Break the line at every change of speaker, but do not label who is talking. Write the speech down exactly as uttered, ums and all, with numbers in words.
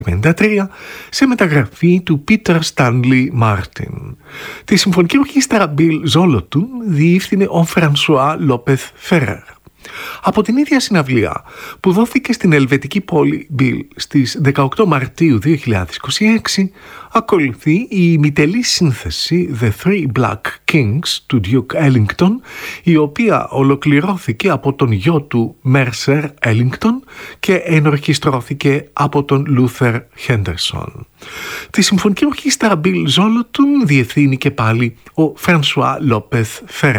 πενήντα τρία σε μεταγραφή του Πίτερ Stanley Martin. Τη συμφωνική ορχήστρα Bill Zolotun διεύθυνε ο Φρανσουά Λόπεθ Φέρερ. Από την ίδια συναυλία που δόθηκε στην ελβετική πόλη Bill στις δεκαοκτώ Μαρτίου δύο χιλιάδες είκοσι έξι, ακολουθεί η ημιτελή σύνθεση The Three Black Kings του Duke Ellington, η οποία ολοκληρώθηκε από τον γιο του Mercer Ellington και ενορχιστρώθηκε από τον Luther Henderson. Τη συμφωνική ορχήστρα Bill Zolotun διευθύνει και πάλι ο Φρανσουά Λόπεθ Φέρερ.